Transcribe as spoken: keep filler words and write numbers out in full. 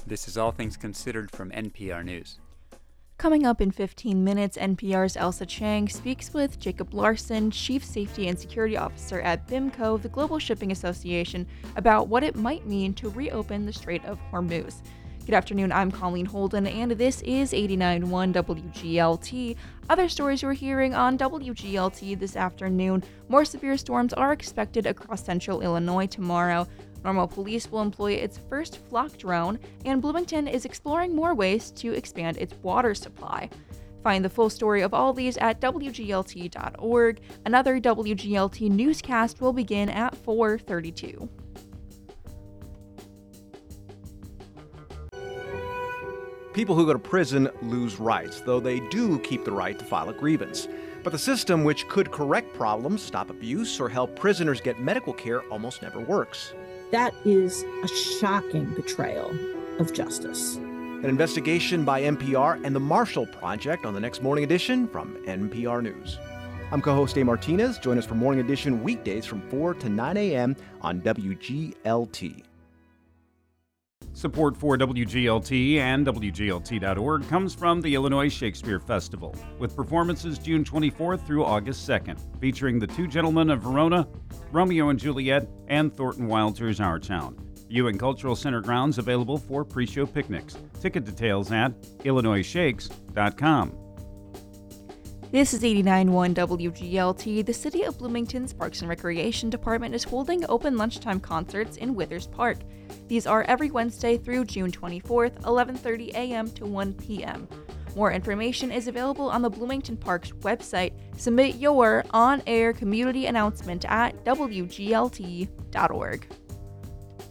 This is All Things Considered from N P R News. Coming up in fifteen minutes, N P R's Elsa Chang speaks with Jacob Larson, Chief Safety and Security Officer at BIMCO, the Global Shipping Association, about what it might mean to reopen the Strait of Hormuz. Good afternoon, I'm Colleen Holden, and this is eighty-nine point one W G L T. Other stories you're hearing on W G L T this afternoon: more severe storms are expected across central Illinois tomorrow. Normal Police will employ its first flock drone, and Bloomington is exploring more ways to expand its water supply. Find the full story of all these at W G L T dot org. Another W G L T newscast will begin at four thirty-two. People who go to prison lose rights, though they do keep the right to file a grievance. But the system, which could correct problems, stop abuse, or help prisoners get medical care, almost never works. That is a shocking betrayal of justice. An investigation by N P R and the Marshall Project on the next Morning Edition from N P R News. I'm co-host Dave Martinez. Join us for Morning Edition weekdays from four to nine a.m. on W G L T. Support for W G L T and W G L T dot org comes from the Illinois Shakespeare Festival, with performances June twenty-fourth through August second, featuring The Two Gentlemen of Verona, Romeo and Juliet, and Thornton Wilder's Our Town. Ewing Cultural Center grounds available for pre-show picnics. Ticket details at illinois shakes dot com. This is eighty-nine point one W G L T. The City of Bloomington's Parks and Recreation Department is holding open lunchtime concerts in Withers Park. These are every Wednesday through June twenty-fourth, eleven thirty a.m. to one p.m. More information is available on the Bloomington Parks website. Submit your on-air community announcement at W G L T dot org.